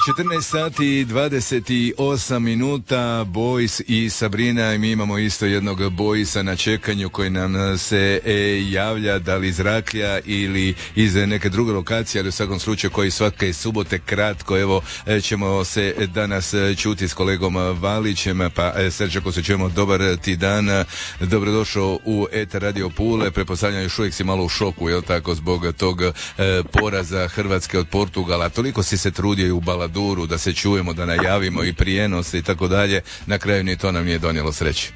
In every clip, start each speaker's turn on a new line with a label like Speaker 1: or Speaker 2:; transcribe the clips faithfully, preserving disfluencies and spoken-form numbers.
Speaker 1: četrnaest sati i dvadeset osam minuta, Boys i Sabrina, i mi imamo isto jednog Boysa na čekanju koji nam se e, javlja, da li iz Raklja ili iz neke druge lokacije, ali u svakom slučaju koji svake subote kratko, evo e, ćemo se danas čuti s kolegom Valićem, pa e, Srećko, ko se čujemo, dobar ti dan, dobrodošao u Eter Radio Pule, pretpostavljam još uvijek si malo u šoku, jel tako, zbog tog e, poraza Hrvatske od Portugala, toliko si se trudio i u Baladuru da se čujemo, da najavimo i prijenos i tako dalje, na kraju ni to nam nije donijelo sreće.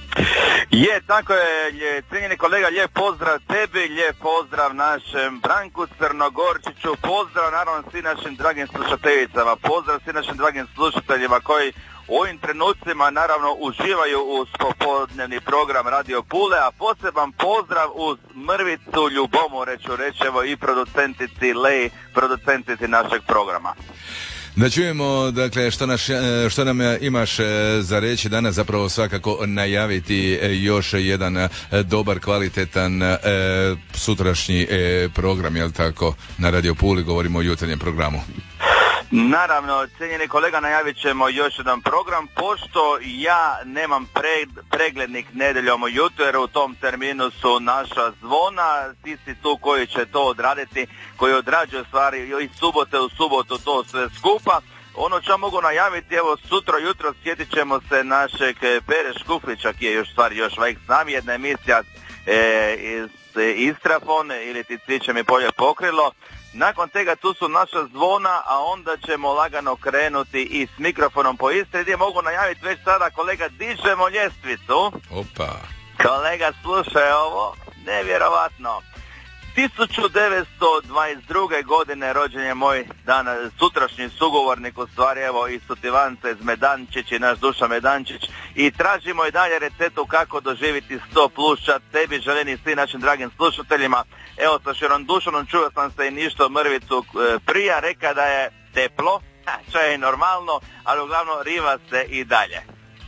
Speaker 2: Je, tako je, cijenjeni kolega, lijep pozdrav tebi, lijep pozdrav našem Branku Crnogorčiću, pozdrav naravno svim našim dragim slušateljicama, pozdrav svim našim dragim slušateljima koji u ovim trenucima naravno uživaju uz popodnevni program Radio Pule, a poseban pozdrav uz Mrvicu Ljubomoru, ću reći, evo, i producentici Lej, producentici našeg programa.
Speaker 1: Da čujemo, dakle, što, naš, što nam imaš za reći danas, zapravo svakako najaviti još jedan dobar, kvalitetan e, sutrašnji e, program, jel tako, na Radio Puli, govorimo o jutarnjem programu.
Speaker 2: Naravno, cijenjeni kolega, najavit ćemo još jedan program, pošto ja nemam pre, preglednik nedeljom ujutro, jer u tom terminu su naša zvona, ti si tu koji će to odraditi, koji odrađuje stvari i subote u subotu to sve skupa. Ono što mogu najaviti, evo, sutra jutro sjetit ćemo se našeg Pere Škuflića, ki je još stvari još vajk s nami, jedna emisija e, iz Istrafon, ili ti cviće mi polje pokrilo. Nakon tega tu su naša zvona, a onda ćemo lagano krenuti i s mikrofonom po Istri, gdje mogu najaviti već sada, kolega, dižemo ljestvicu.
Speaker 1: Opa.
Speaker 2: Kolega, slušaj ovo, nevjerovatno. tisuću devetsto dvadeset druge godine rođen je moj dan, sutrašnji sugovornik, u stvari, evo, iz Sutivance, iz Medančić, i naš Duša Medančić, i tražimo i dalje receptu kako doživjeti sto pluša. Tebi želim i svim našim dragim slušateljima. Evo, sa širom Dušanom čuo sam se i ništo Mrvicu prija, reka da je teplo, što je normalno, ali uglavnom riva se i dalje.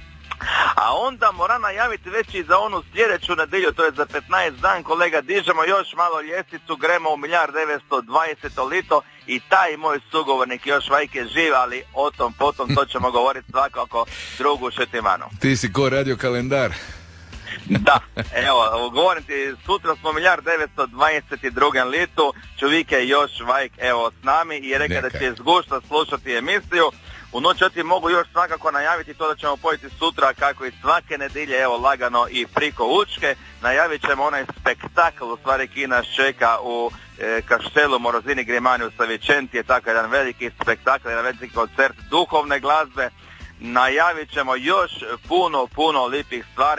Speaker 2: A onda moram najaviti već i za onu sljedeću nedjelju, to je za petnaest dan, kolega, dižemo još malo ljestvicu, gremo u milijard devetsto dvadeset lito, i taj moj sugovornik još vajke živ, ali o tom potom to ćemo govoriti svakako drugu šetimanu.
Speaker 1: Ti si ko radio kalendar?
Speaker 2: Da, evo, govorim ti, sutra smo milijard devetsto dvadeset druge litu, čovjek je još vajk, evo, s nami, i je rekao da će zgušta slušati emisiju. U noć ti mogu još svakako najaviti to da ćemo pojeti sutra, kako i svake nedjelje, evo, lagano i priko Učke. Najavit ćemo onaj spektakl, u stvari, ki nas čeka u e, Kaštelu Morozini Grimani u Savičenti, je tako jedan veliki spektakl, jedan veliki koncert duhovne glazbe. Najavit ćemo još puno, puno lipih stvari.